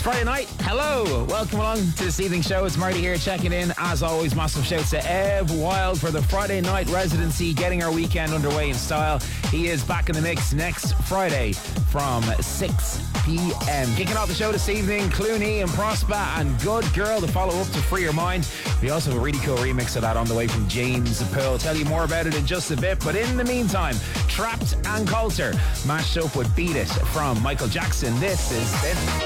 Friday night, hello, welcome along to this evening's show. It's Marty here checking in. As always, massive shouts to Ev Wild for the Friday night residency, getting our weekend underway in style. He is back in the mix next Friday from 6 p.m. Kicking off the show this evening, Clooney and Prospa and Good Girl, the follow-up to Free Your Mind. We also have a really cool remix of that on the way from James Poole. I'll tell you more about it in just a bit, but in the meantime, Trapped and Coulter mashed up with Beat It from Michael Jackson. This is it.